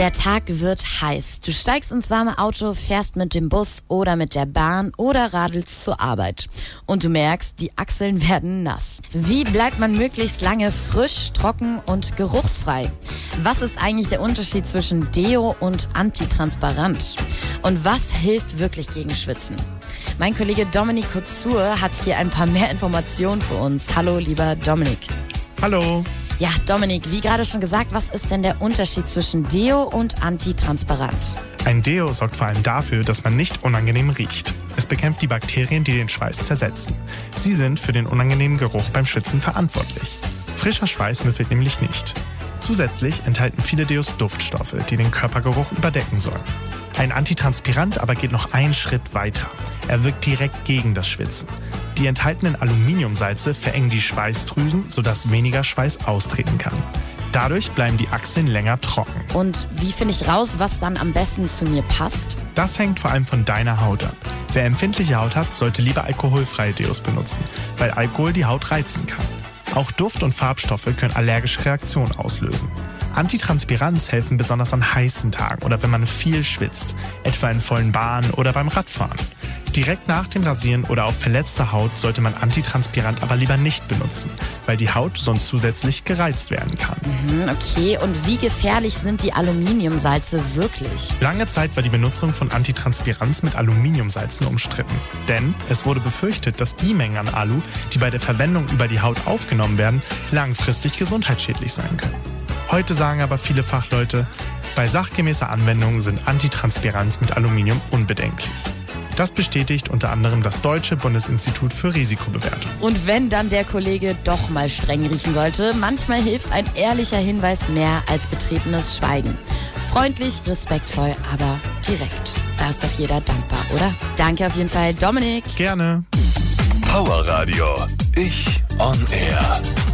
Der Tag wird heiß. Du steigst ins warme Auto, fährst mit dem Bus oder mit der Bahn oder radelst zur Arbeit. Und du merkst, die Achseln werden nass. Wie bleibt man möglichst lange frisch, trocken und geruchsfrei? Was ist eigentlich der Unterschied zwischen Deo und Antitransparent? Und was hilft wirklich gegen Schwitzen? Mein Kollege Dominik Kuzur hat hier ein paar mehr Informationen für uns. Hallo, lieber Dominik. Hallo. Ja, Dominik, wie gerade schon gesagt, was ist denn der Unterschied zwischen Deo und Antitransparent? Ein Deo sorgt vor allem dafür, dass man nicht unangenehm riecht. Es bekämpft die Bakterien, die den Schweiß zersetzen. Sie sind für den unangenehmen Geruch beim Schwitzen verantwortlich. Frischer Schweiß müffelt nämlich nicht. Zusätzlich enthalten viele Deos Duftstoffe, die den Körpergeruch überdecken sollen. Ein Antitranspirant aber geht noch einen Schritt weiter. Er wirkt direkt gegen das Schwitzen. Die enthaltenen Aluminiumsalze verengen die Schweißdrüsen, sodass weniger Schweiß austreten kann. Dadurch bleiben die Achseln länger trocken. Und wie finde ich raus, was dann am besten zu mir passt? Das hängt vor allem von deiner Haut ab. Wer empfindliche Haut hat, sollte lieber alkoholfreie Deos benutzen, weil Alkohol die Haut reizen kann. Auch Duft- und Farbstoffe können allergische Reaktionen auslösen. Antitranspirants helfen besonders an heißen Tagen oder wenn man viel schwitzt, etwa in vollen Bahnen oder beim Radfahren. Direkt nach dem Rasieren oder auf verletzter Haut sollte man Antitranspirant aber lieber nicht benutzen, weil die Haut sonst zusätzlich gereizt werden kann. Okay, und wie gefährlich sind die Aluminiumsalze wirklich? Lange Zeit war die Benutzung von Antitranspirants mit Aluminiumsalzen umstritten. Denn es wurde befürchtet, dass die Mengen an Alu, die bei der Verwendung über die Haut aufgenommen werden, langfristig gesundheitsschädlich sein können. Heute sagen aber viele Fachleute, bei sachgemäßer Anwendung sind Antitranspirants mit Aluminium unbedenklich. Das bestätigt unter anderem das Deutsche Bundesinstitut für Risikobewertung. Und wenn dann der Kollege doch mal streng riechen sollte, manchmal hilft ein ehrlicher Hinweis mehr als betretenes Schweigen. Freundlich, respektvoll, aber direkt. Da ist doch jeder dankbar, oder? Danke auf jeden Fall, Dominik. Gerne. Power Radio. Ich on Air.